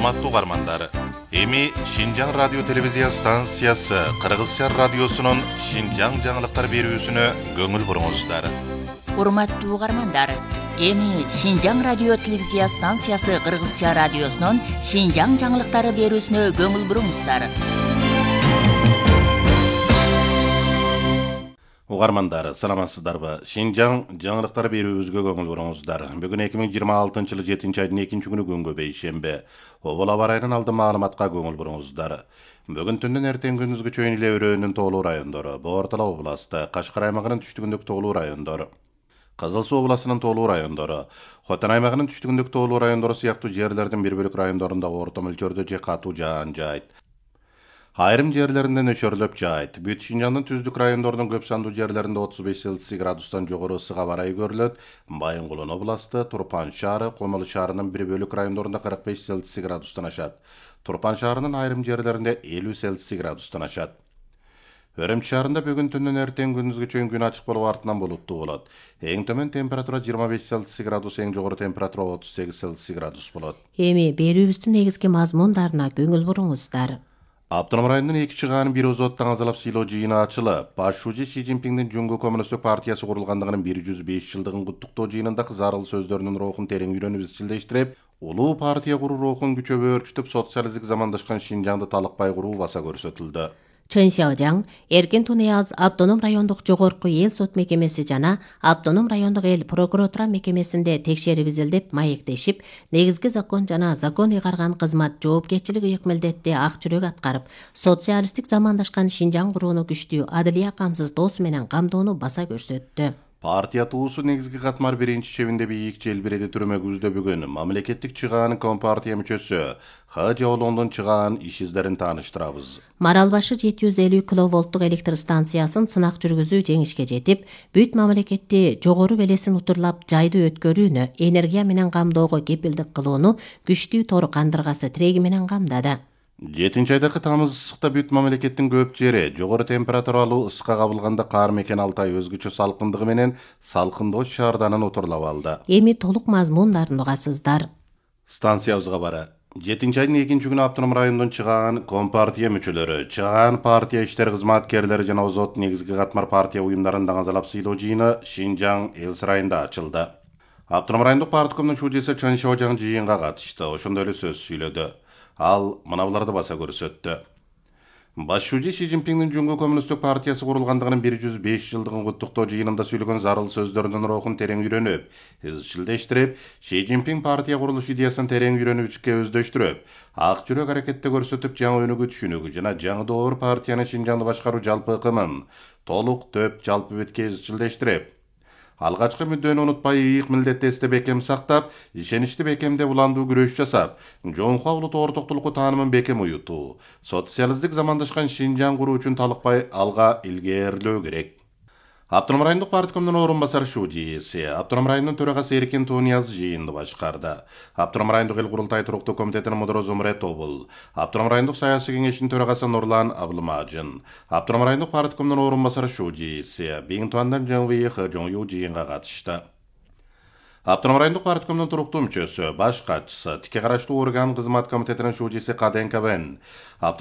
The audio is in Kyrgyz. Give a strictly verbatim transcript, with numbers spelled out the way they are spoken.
Урматтуу угармандар, эми Шинжаң радио телевизия станциясы Кыргызча радиосунун Шинжаң жаңылыктар берүүсүнө көңүл буруңуздар. Урматтуу угармандар, эми Шинжаң радио телевизия станциясы Кыргызча радиосунун Шинжаң жаңылыктары берүүсүнө көңүл буруңуздар. Угармандар, саламатсыздарбы? Шинжаң жаңылыктар берүүбүзгө көңүл буруңуздар. Бүгүн эки миң жыйырма алтынчы жылы жетинчи айдын экинчи күнү күнгө бейшембе. Обол аба ырайынын алды маалыматка көңүл буруңуздар. Бүгүн түндүн эртең күндүзгү чейин эле өрөөнүн тоолуу райондору, Боортала областы, Кашкар аймагынын түштүгүндөгү тоолуу райондору, Кызыл Суу областынын тоолуу райондору, Хотан аймагынын түштүгүндөгү тоолуу райондору сыяктуу жерлердин бир бөлүк райондорунда орто мөлчөрдө же катуу жаан жаайт. Айрым жерлеринде нөчөрлөп жаайт. Бүт Шинжаңдын түздүк райондорунун көп сандуу жерлеринде отуз беш Цельсий градустан жогору ысыга барай көрүлөт. Байынгулун областы, Турпан шаары, Комолу шаарынын бир бөлүк райондорунда кырк беш Цельсий градустан ашат. Турпан шаарынын айрым жерлеринде элүү Цельсий градустан ашат. Өрөмчү шаарында бүгүн түндүн эртең күндүзгү чейин күн ачык болуп артынан булуттуу болот. Эң төмөн температура жыйырма беш Цельсий градус, эң жогору температура отуз сегиз Цельсий градус болот. Эми берүүбүздүн негизги мазмундарына көңүл буруңуздар. Автоном районунун эки чыгаанын бир өзү таңазалап сыйлоо жыйыны ачылып, башчы Ши Цзиньпиңдин Жумгу коммунисттик партиясы курулгандыгынын бир жүз беш жылдыгын куттуктоо жыйынында зарыл сөздөрүнүн рухун терең үйрөнүп изчилдештирип, улуу партия куруу рухун күчөп өөрчүтүп, социалисттик замандашкан Шинжаңды талыкпай куруу баса көрсөтүлдү. Чын Сяожаң, Эркин Тунуяз автоном райондук жогорку эл сот мекемеси жана автоном райондук эл прокуратура мекемесинде текшерип изилдеп, маектешип, негизги закон жана закон ыйгарган кызмат жоопкерчилик ыйык милдетти ак жүрөк аткарып, социалисттик замандашкан Шинжаң курууну күчтүү адылия камсыз досу менен камдоону баса көрсөттү. Партия туусу негизги катмар биринчи чебинде бийик желбиреди түрмөгүбүздө бүгүн мамлекеттик чыгаанын Компартия мүчөсү Ха Жаолоңдун чыгаан иш издерин тааныштырабыз. Маралбашы жети жүз элүү киловолттук электр станциясын сынак жүргүзүү жеңишке жетип, бүт мамлекетти жогору белесин утурлап жайды өткөрүүнү, энергия менен камдоого кепилдик кылууну күчтүү тор кандыргасы тиреги менен камдады. жетинчи айдагы тамыз ысыкта бүт мамлекеттин көп жери жогору температуралуу ысыкка кабылганда каар мекен Алтай өзгөчө салкындыгы менен салкындоо шаарданын утурлап алды. Эми толук мазмундарын угасыздар. Станциябызга бара. жетинчи айдын экинчи күнү автоном райондун чыгаан Компартия мүчөлөрү, чыгаан партия иштер кызматкерлери жана озот негизги катмар партия уюмдарын даңазалап сыйлоо жыйыны Шинжаң эл сарайында ачылды. Автоном райондук парткомдун шуудиси Чын Сяожаң жыйынга катышты, ошондой эле сөз сүйлөдү. Ал мынабуларды баса көрсөттү. Башчы Ши Цзиньпиңдин Жумгу коммунисттик партиясы курулгандыгынын бир жүз беш жылдыгын куттуктоо жыйынында сүйлөгөн зарыл сөздөрүнүн рухун терең үйрөнүп, изчилдештирип, Ши Цзиньпиң партия курулуш идеясын терең үйрөнүп ичке өздөштүрүп, ак жүрөк аракетте көрсөтүп, жаңы өнүгүү түшүнүгү жана жаңы доор партиянын Шинжаңды башкаруу жалпы ыкымын толук төп жалпы бетке изчилдештирип, алгачкы мүддөөнү унутпай, ыйык милдетти эсте бекем сактап, ишеничти бекемде уландуу күрөш жасап, жоңкуа улуттуу ортоктулукку таанымын бекем уютуу, социалисттик замандашкан Шинжаң куруу үчүн талыкпай алга илгээрлөө керек. Автоном райондук парткомдун орун басар шуудиси, Автоном районунун төрагасы Эркин Тунуяз жыйынды башкарды. Автоном райондук эл курултай туруктуу комитетинин мудуру Зумрет Тобул, Автоном райондук саясий кеңештин төрагасы Нурлан Абылмажын, Автоном райондук парткомдун орун басар шуудиси Биңтуандан Жыңвый Хыжоңю жыйынга катышты. Автоном райондук парткомдун туруктуу мүчөсү, баш катчысы, тике караштуу орган кызмат комитетинин шуудиси Каденко Бен,